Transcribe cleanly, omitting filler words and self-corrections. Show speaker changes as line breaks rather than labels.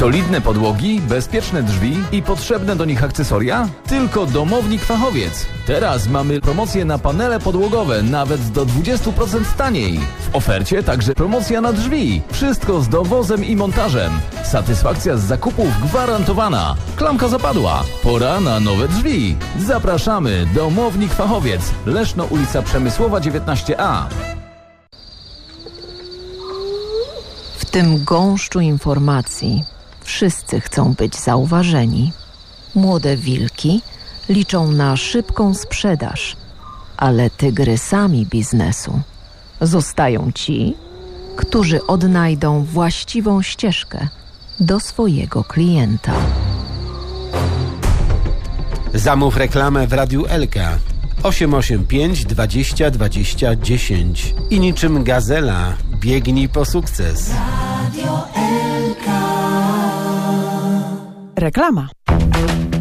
Solidne podłogi, bezpieczne drzwi i potrzebne do nich akcesoria? Tylko Domownik Fachowiec. Teraz mamy promocję na panele podłogowe, nawet do 20% taniej. W ofercie także promocja na drzwi. Wszystko z dowozem i montażem. Satysfakcja z zakupów gwarantowana. Klamka zapadła. Pora na nowe drzwi. Zapraszamy. Domownik Fachowiec. Leszno, ulica Przemysłowa 19A.
W tym gąszczu informacji wszyscy chcą być zauważeni. Młode wilki liczą na szybką sprzedaż, ale tygrysami biznesu zostają ci, którzy odnajdą właściwą ścieżkę do swojego klienta.
Zamów reklamę w Radiu Elka 885 20 20 10 i niczym gazela biegnij po sukces.
Radio Elka. Reklama.